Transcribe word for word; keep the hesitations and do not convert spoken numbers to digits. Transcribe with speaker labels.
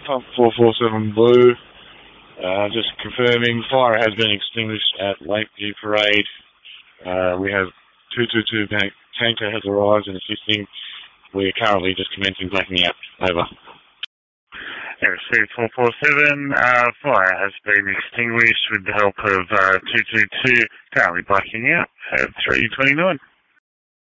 Speaker 1: Pump four four seven Blue. Uh, just confirming, fire has been extinguished at Lakeview Parade. Uh, we have two two two tank, tanker has arrived and assisting. We are currently just commencing blacking out. Over.
Speaker 2: Airspeed four four seven, uh, fire has been extinguished with the help of uh, two two two, currently blacking out at three twenty-nine.